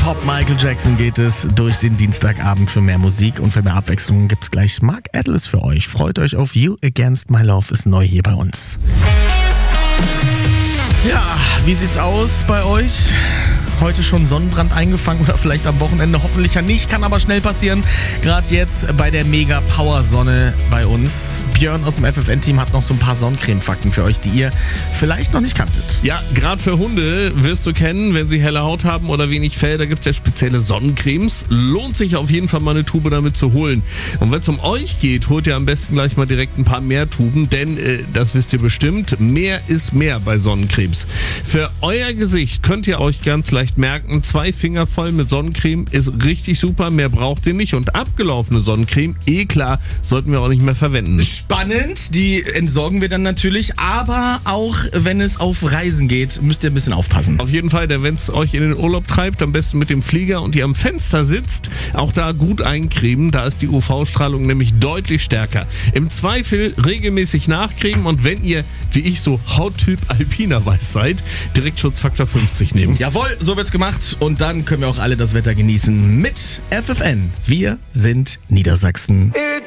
Pop Michael Jackson geht es durch den Dienstagabend. Für mehr Musik und für mehr Abwechslung gibt's gleich Mark Atlas für euch. Freut euch auf You Against My Love, ist neu hier bei uns. Ja, wie sieht's aus bei euch? Heute schon Sonnenbrand eingefangen oder vielleicht am Wochenende? Hoffentlich ja nicht, kann aber schnell passieren. Gerade jetzt bei der Mega-Power-Sonne bei uns. Björn aus dem FFN-Team hat noch so ein paar Sonnencreme-Fakten für euch, die ihr vielleicht noch nicht kanntet. Ja, gerade für Hunde wirst du kennen, wenn sie helle Haut haben oder wenig Fell, da gibt es ja spezielle Sonnencremes. Lohnt sich auf jeden Fall mal eine Tube damit zu holen. Und wenn es um euch geht, holt ihr am besten gleich mal direkt ein paar mehr Tuben, denn das wisst ihr bestimmt, mehr ist mehr bei Sonnencremes. Für euer Gesicht könnt ihr euch ganz leicht merken, 2 Finger voll mit Sonnencreme ist richtig super, mehr braucht ihr nicht. Und abgelaufene Sonnencreme, klar, sollten wir auch nicht mehr verwenden. Spannend, die entsorgen wir dann natürlich, aber auch wenn es auf Reisen geht, müsst ihr ein bisschen aufpassen. Auf jeden Fall, denn wenn es euch in den Urlaub treibt, am besten mit dem Flieger und ihr am Fenster sitzt, auch da gut eincremen, da ist die UV-Strahlung nämlich deutlich stärker. Im Zweifel regelmäßig nachcremen und wenn ihr, wie ich, so Hauttyp Alpina weiß seid, direkt Schutzfaktor 50 nehmen. Jawohl, so wird's gemacht und dann können wir auch alle das Wetter genießen mit FFN. Wir sind Niedersachsen.